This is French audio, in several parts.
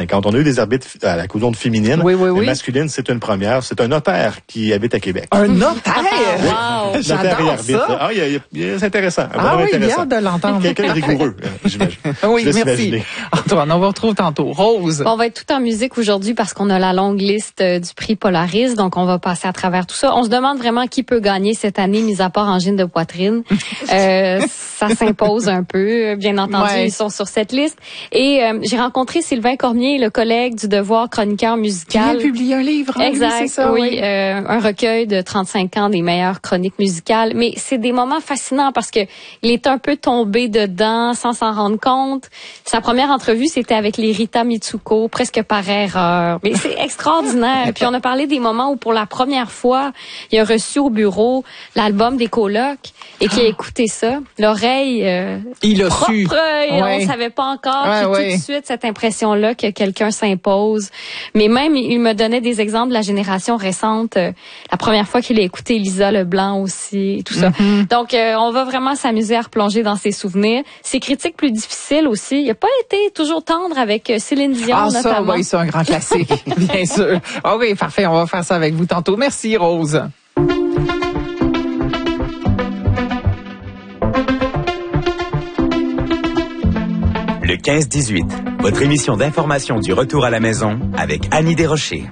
quand on a eu des arbitres à la Coupe du monde féminine, oui. masculine, c'est une première. C'est un notaire qui habite à Québec. Un notaire? Wow! J'adore ça. Ah, c'est intéressant. Bien hâte de l'entendre. Quelqu'un de rigoureux, j'imagine. Oui, merci. Antoine, on vous retrouve tantôt. Rose. On va être tout en musique aujourd'hui parce qu'on a la longue liste du prix Polaris, donc on va passer à travers tout ça. On se demande vraiment qui peut gagner cette année, mis à part Angine de poitrine. Ça s'impose un peu, bien entendu, ils sont sur cette liste. Et j'ai rencontré Sylvain Cormier, le collègue du Devoir, chroniqueur musical. Il a publié un livre. Hein, exact, c'est ça, oui. Un recueil de 35 ans des meilleures chroniques musicales. Mais c'est des moments fascinants parce que il est un peu tombé dedans sans s'en rendre compte. Sa première entrevue, c'était avec les Rita Mitsuko, presque par erreur. Mais c'est extraordinaire. Puis on a parlé des moments où pour la première fois, il a reçu au bureau l'album des colocs et qui a écouté ça. L'oreille il a propre, su. On savait pas encore. Puis tout de suite, cette impression-là que quelqu'un s'impose. Mais même, il me donnait des exemples de la génération récente. La première fois qu'il a écouté Lisa Leblanc aussi, et tout ça. Donc, on va vraiment s'amuser à replonger dans ses souvenirs. Ses critiques plus difficiles aussi. Il a pas été toujours tendre avec Céline Dion, notamment. Ça, c'est un grand classique, bien sûr. Ah oui, parfait, on va faire ça avec vous tantôt. Merci, Rose. Le 15-18, votre émission d'information du retour à la maison avec Annie Desrochers.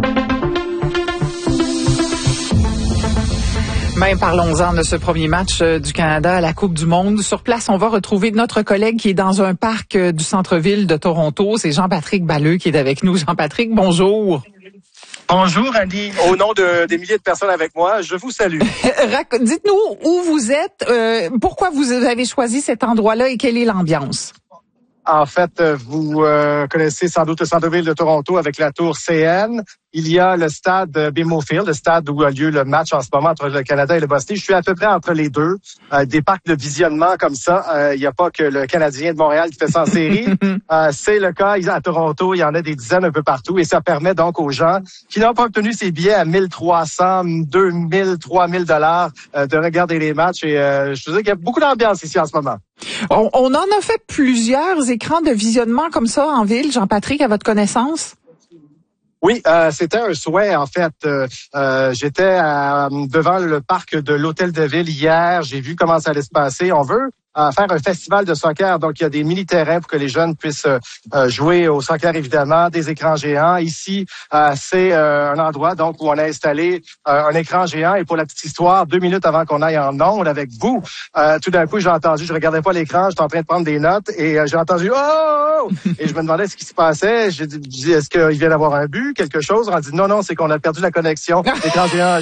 Même parlons-en de ce premier match du Canada à la Coupe du monde. Sur place, on va retrouver notre collègue qui est dans un parc du centre-ville de Toronto. C'est Jean-Patrick Balleux qui est avec nous. Jean-Patrick, bonjour. Bonjour, Annie. Au nom des milliers de personnes avec moi, je vous salue. Dites-nous où vous êtes, pourquoi vous avez choisi cet endroit-là et quelle est l'ambiance? En fait, vous connaissez sans doute le centre-ville de Toronto avec la tour CN. Il y a le stade BMO Field, le stade où a lieu le match en ce moment entre le Canada et le Bosnie. Je suis à peu près entre les deux. Des parcs de visionnement comme ça, il n'y a pas que le Canadien de Montréal qui fait ça en série. C'est le cas à Toronto. Il y en a des dizaines un peu partout. Et ça permet donc aux gens qui n'ont pas obtenu ces billets à 1300, 2000, 3000 dollars de regarder les matchs. Et je veux dire qu'il y a beaucoup d'ambiance ici en ce moment. On en a fait plusieurs écrans de visionnement comme ça en ville, Jean-Patrick, à votre connaissance? Oui, c'était un souhait en fait. J'étais devant le parc de l'Hôtel de Ville hier. J'ai vu comment ça allait se passer. On veut faire un festival de soccer. Donc, il y a des mini-terrains pour que les jeunes puissent jouer au soccer, évidemment, des écrans géants. Ici, c'est un endroit donc où on a installé un écran géant. Et pour la petite histoire, 2 minutes avant qu'on aille en ondes avec vous, tout d'un coup, j'ai entendu, je regardais pas l'écran, j'étais en train de prendre des notes et j'ai entendu « Oh! » Et je me demandais ce qui se passait. J'ai dit, est-ce qu'il vient d'avoir un but, quelque chose? On a dit non, c'est qu'on a perdu la connexion. L'écran géant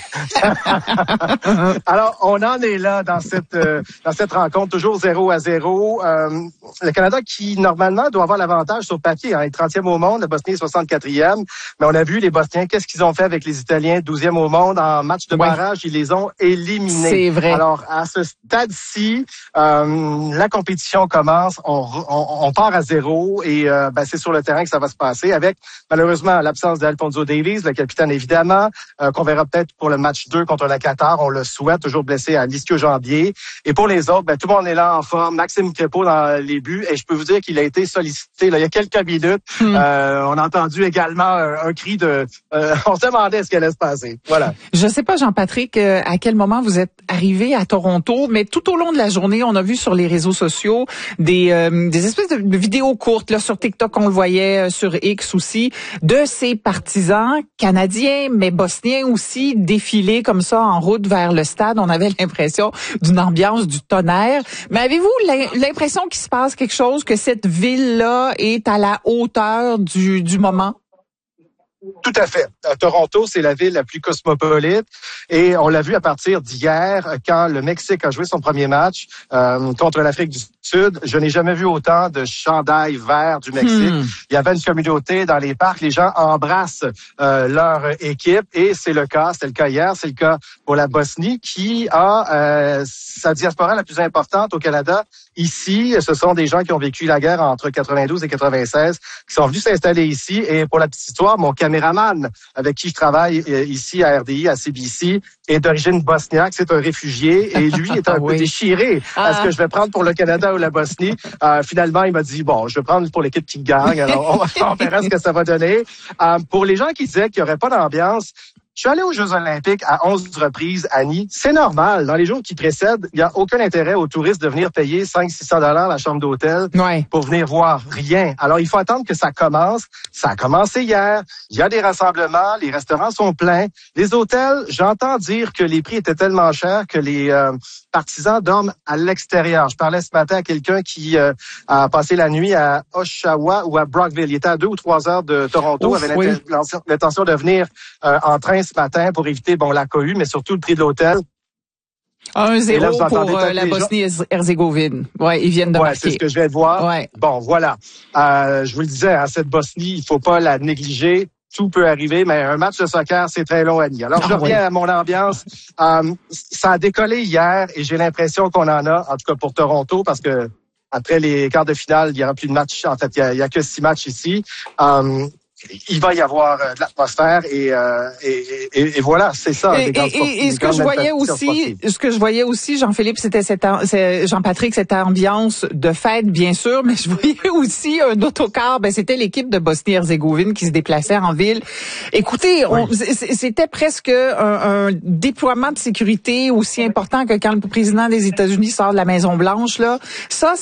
Alors, on en est là dans cette rencontre. Toujours 0-0. Le Canada qui, normalement, doit avoir l'avantage sur papier. Est 30e au monde, la Bosnie est 64e. Mais on a vu les Bosniens, qu'est-ce qu'ils ont fait avec les Italiens, 12e au monde. En match de barrage, ils les ont éliminés. C'est vrai. Alors, à ce stade-ci, la compétition commence. On part à 0 et c'est sur le terrain que ça va se passer avec, malheureusement, l'absence d'Alphonso Davies, le capitaine, évidemment, qu'on verra peut-être pour le match 2 contre le Qatar. On le souhaite, toujours blessé à l'ischio-jambier. Et pour les autres, tout le monde est là en forme. Maxime Crépeau dans les buts. Et je peux vous dire qu'il a été sollicité là, il y a quelques minutes. On a entendu également un cri de... on se demandait ce qui allait se passer. Voilà. Je sais pas, Jean-Patrick, à quel moment vous êtes arrivé à Toronto, mais tout au long de la journée, on a vu sur les réseaux sociaux des espèces de vidéos courtes. Là, sur TikTok, on le voyait, sur X aussi, de ces partisans canadiens, mais bosniens aussi, défiler comme ça en route vers le stade. On avait l'impression d'une ambiance du tonnerre. Mais avez-vous l'impression qu'il se passe quelque chose, que cette ville-là est à la hauteur du moment? Tout à fait. Toronto, c'est la ville la plus cosmopolite et on l'a vu à partir d'hier quand le Mexique a joué son premier match contre l'Afrique du Sud. Je n'ai jamais vu autant de chandails verts du Mexique. Il y avait une communauté dans les parcs. Les gens embrassent leur équipe et c'est le cas. C'était le cas hier. C'est le cas pour la Bosnie qui a sa diaspora la plus importante au Canada. Ici, ce sont des gens qui ont vécu la guerre entre 92 et 96 qui sont venus s'installer ici. Et pour la petite histoire, mon camion caméraman avec qui je travaille ici à RDI, à CBC, est d'origine bosniaque. C'est un réfugié et lui est un peu déchiré. Est-ce que je vais prendre pour le Canada ou la Bosnie? Finalement, il m'a dit, bon, je vais prendre pour l'équipe qui gagne. Alors, on verra ce que ça va donner. Pour les gens qui disaient qu'il n'y aurait pas d'ambiance, je suis allé aux Jeux Olympiques à 11 reprises, Annie. C'est normal. Dans les jours qui précèdent, il n'y a aucun intérêt aux touristes de venir payer 500-600 $ la chambre d'hôtel pour venir voir rien. Alors, il faut attendre que ça commence. Ça a commencé hier. Il y a des rassemblements. Les restaurants sont pleins. Les hôtels, j'entends dire que les prix étaient tellement chers que les partisans dorment à l'extérieur. Je parlais ce matin à quelqu'un qui a passé la nuit à Oshawa ou à Brockville. Il était à 2 ou 3 heures de Toronto. Avait l'intention de venir en train ce matin pour éviter la cohue, mais surtout le prix de l'hôtel. 1-0 pour la Bosnie-Herzégovine. Ouais, ils viennent de marquer. C'est ce que je viens de voir. Ouais. Bon, voilà. Je vous le disais, cette Bosnie, il faut pas la négliger. Tout peut arriver, mais un match de soccer, c'est très long à dire. Alors, je reviens à mon ambiance. Ça a décollé hier et j'ai l'impression qu'on en a, en tout cas pour Toronto, parce que après les quarts de finale, il y aura plus de matchs. En fait, il y a que 6 matchs ici. Il va y avoir de l'atmosphère et voilà, c'est ça. Et ce que je voyais aussi, Jean-Philippe, c'était Jean-Patrick, cette ambiance de fête, bien sûr, mais je voyais aussi un autocar. C'était l'équipe de Bosnie-Herzégovine qui se déplaçait en ville. Écoutez, c'était presque un déploiement de sécurité aussi important que quand le président des États-Unis sort de la Maison-Blanche. Là, ça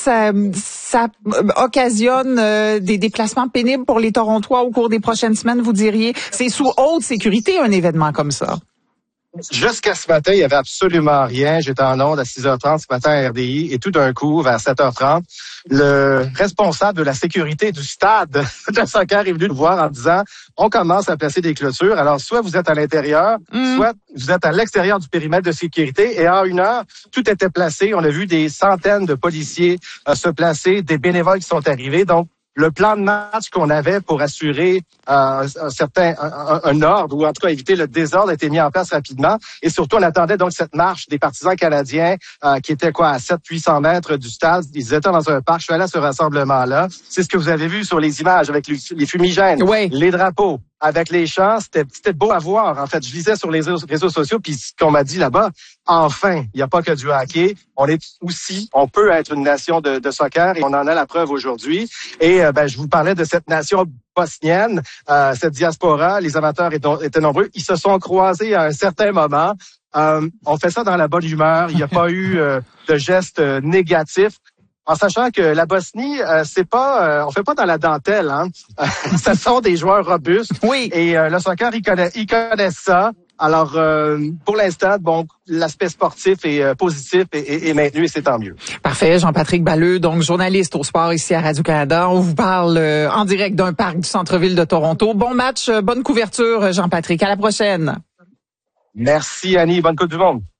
occasionne des déplacements pénibles pour les Torontois au cours des prochaines semaines, vous diriez? C'est sous haute sécurité, un événement comme ça. Jusqu'à ce matin, il y avait absolument rien. J'étais en onde à 6h30 ce matin à RDI et tout d'un coup, vers 7h30, le responsable de la sécurité du stade de soccer est venu nous voir en disant on commence à placer des clôtures. Alors, soit vous êtes à l'intérieur, soit vous êtes à l'extérieur du périmètre de sécurité. Et en 1 heure, tout était placé. On a vu des centaines de policiers se placer, des bénévoles qui sont arrivés. Donc, le plan de match qu'on avait pour assurer un ordre, ou en tout cas éviter le désordre, a été mis en place rapidement. Et surtout, on attendait donc cette marche des partisans canadiens qui étaient à 700-800 mètres du stade. Ils étaient dans un parc. Je suis allé à ce rassemblement-là. C'est ce que vous avez vu sur les images avec les fumigènes, les drapeaux. Avec les chants, c'était beau à voir. En fait, je lisais sur les réseaux sociaux, puis ce qu'on m'a dit là-bas, enfin, il n'y a pas que du hockey. On peut être une nation de soccer et on en a la preuve aujourd'hui. Et je vous parlais de cette nation bosnienne, cette diaspora. Les amateurs étaient nombreux. Ils se sont croisés à un certain moment. On fait ça dans la bonne humeur. Il n'y a pas eu de gestes négatifs. En sachant que la Bosnie, on fait pas dans la dentelle, hein. Ce sont des joueurs robustes. Oui. Et le soccer, ils connaissent ça. Alors, pour l'instant, l'aspect sportif est positif et maintenu et c'est tant mieux. Parfait. Jean-Patrick Balleux, donc journaliste au sport ici à Radio-Canada. On vous parle en direct d'un parc du centre-ville de Toronto. Bon match, bonne couverture, Jean-Patrick. À la prochaine. Merci, Annie. Bonne Coupe du Monde.